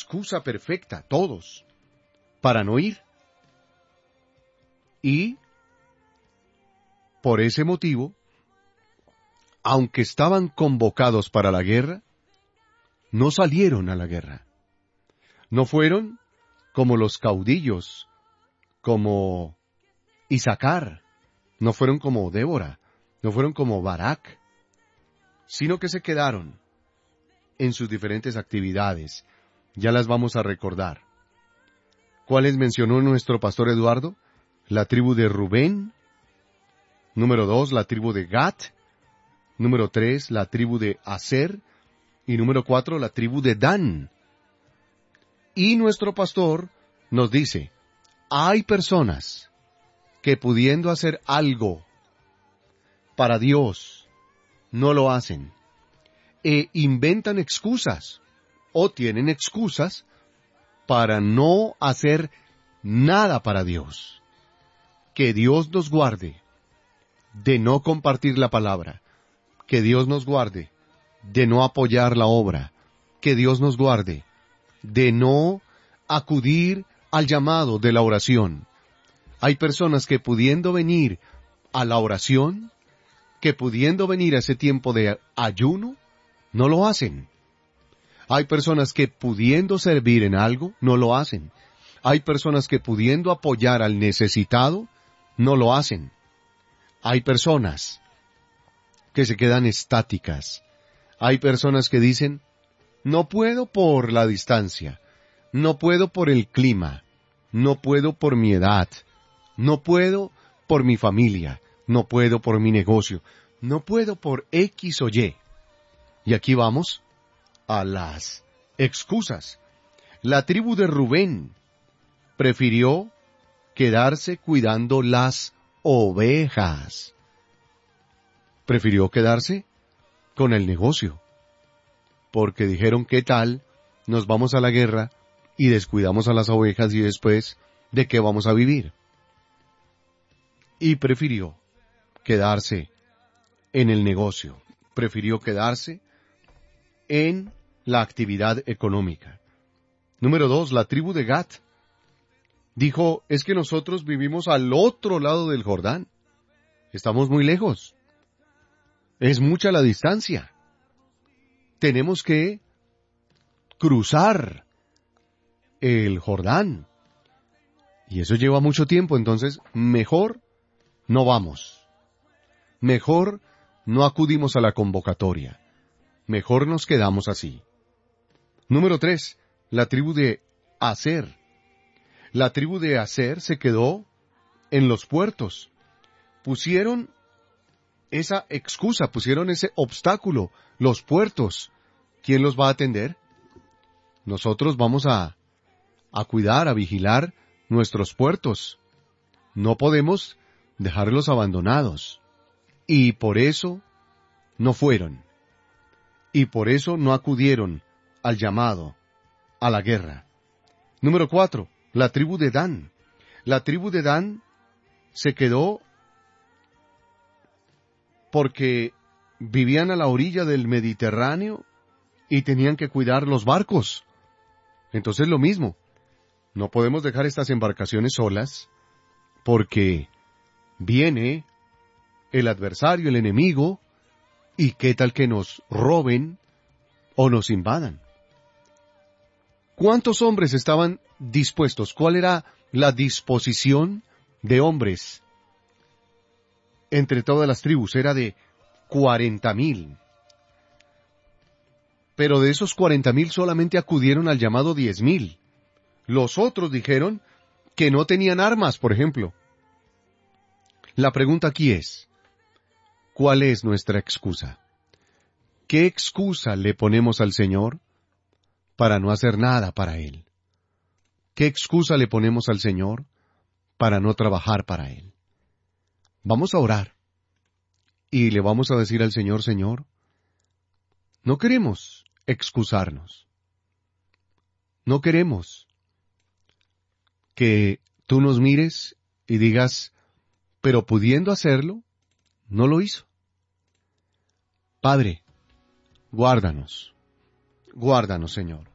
excusa perfecta, todos, para no ir. Y, por ese motivo, aunque estaban convocados para la guerra, no salieron a la guerra. No fueron como los caudillos, como Isaacar, no fueron como Débora, no fueron como Barak, sino que se quedaron en sus diferentes actividades. Ya las vamos a recordar. ¿Cuáles mencionó nuestro pastor Eduardo? La tribu de Rubén. Número 2, la tribu de Gad. Número 3, la tribu de Aser. Y número 4, la tribu de Dan. Y nuestro pastor nos dice, hay personas que pudiendo hacer algo para Dios, no lo hacen. E inventan excusas, o tienen excusas, para no hacer nada para Dios. Que Dios nos guarde de no compartir la palabra. Que Dios nos guarde de no apoyar la obra. Que Dios nos guarde de no acudir al llamado de la oración. Hay personas que pudiendo venir a la oración, que pudiendo venir a ese tiempo de ayuno, no lo hacen. Hay personas que pudiendo servir en algo, no lo hacen. Hay personas que pudiendo apoyar al necesitado, no lo hacen. Hay personas que se quedan estáticas. Hay personas que dicen, no puedo por la distancia, no puedo por el clima, no puedo por mi edad, no puedo por mi familia, no puedo por mi negocio, no puedo por X o Y. Y aquí vamos a las excusas. La tribu de Rubén prefirió quedarse cuidando las ovejas. Prefirió quedarse con el negocio. Porque dijeron, ¿qué tal? Nos vamos a la guerra y descuidamos a las ovejas y después, ¿de qué vamos a vivir? Y prefirió quedarse en el negocio. Prefirió quedarse en la actividad económica. Número 2, la tribu de Gad dijo, es que nosotros vivimos al otro lado del Jordán. Estamos muy lejos. Es mucha la distancia. Tenemos que cruzar el Jordán. Y eso lleva mucho tiempo, entonces mejor no vamos. Mejor no acudimos a la convocatoria. Mejor nos quedamos así. Número 3, la tribu de Aser. La tribu de Aser se quedó en los puertos. Pusieron esa excusa, pusieron ese obstáculo, los puertos. ¿Quién los va a atender? Nosotros vamos a cuidar, a vigilar nuestros puertos. No podemos dejarlos abandonados. Y por eso no fueron. Y por eso no acudieron al llamado, a la guerra. Número 4, la tribu de Dan. La tribu de Dan se quedó porque vivían a la orilla del Mediterráneo y tenían que cuidar los barcos. Entonces lo mismo, no podemos dejar estas embarcaciones solas porque viene el adversario, el enemigo, y qué tal que nos roben o nos invadan. ¿Cuántos hombres estaban dispuestos? ¿Cuál era la disposición de hombres entre todas las tribus? Era de 40,000. Pero de esos 40,000 solamente acudieron al llamado 10,000. Los otros dijeron que no tenían armas, por ejemplo. La pregunta aquí es, ¿cuál es nuestra excusa? ¿Qué excusa le ponemos al Señor para no hacer nada para Él? ¿Qué excusa le ponemos al Señor para no trabajar para Él? Vamos a orar y le vamos a decir al Señor, Señor, no queremos excusarnos. No queremos que tú nos mires y digas, pero pudiendo hacerlo, no lo hizo. Padre, guárdanos, Señor.